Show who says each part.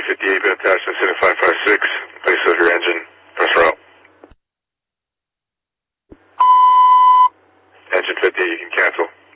Speaker 1: 58 been attached to City 556. Place of your engine. Press route. Engine 58, you can cancel.